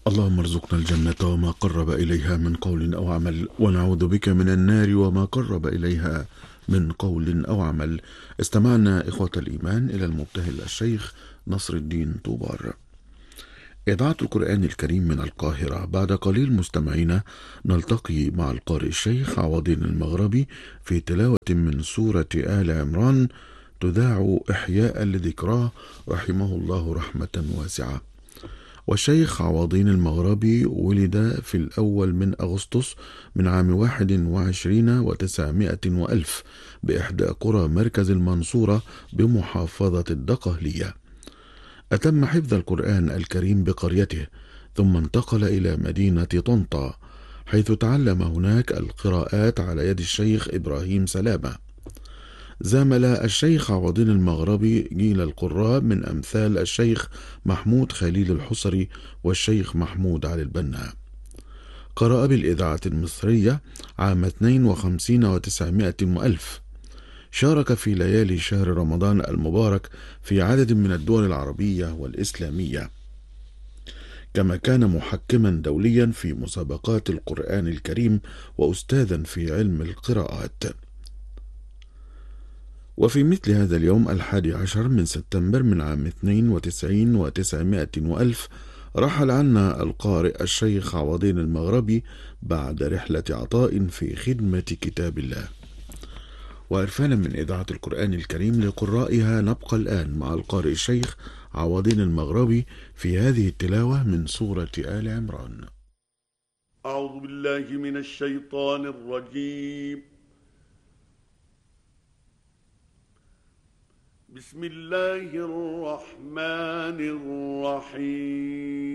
اللهم ارزقنا الجنة وما قرب إليها من قول أو عمل، ونعوذ بك من النار وما قرب إليها من قول أو عمل. استمعنا إخوة الإيمان إلى المبتهل الشيخ نصر الدين طوبار. إذاعة القرآن الكريم من القاهرة. بعد قليل مستمعينا نلتقي مع القارئ الشيخ عوضين المغربي في تلاوة من سورة آل عمران، تذاع إحياء لذكراه رحمه الله رحمة واسعة. والشيخ عوضين المغربي ولد في الأول من أغسطس من عام 21 و900 وألف بإحدى قرى مركز المنصورة بمحافظة الدقهلية. أتم حفظ القرآن الكريم بقريته، ثم انتقل إلى مدينة طنطا، حيث تعلم هناك القراءات على يد الشيخ إبراهيم سلامة. زامل الشيخ عوضين المغربي جيل القراء من أمثال الشيخ محمود خليل الحصري والشيخ محمود علي البنا. قرأ بالإذاعة المصرية عام 52 و900 وألف. شارك في ليالي شهر رمضان المبارك في عدد من الدول العربية والإسلامية، كما كان محكما دوليا في مسابقات القرآن الكريم وأستاذا في علم القراءات. وفي مثل هذا اليوم 11 من سبتمبر من عام 92 و900 وألف رحل عنا القارئ الشيخ عوضين المغربي بعد رحلة عطاء في خدمة كتاب الله. وعرفانا من إذاعة القرآن الكريم لقرائها نبقى الآن مع القارئ الشيخ عوضين المغربي في هذه التلاوة من سورة آل عمران. أعوذ بالله من الشيطان الرجيم. بسم الله الرحمن الرحيم.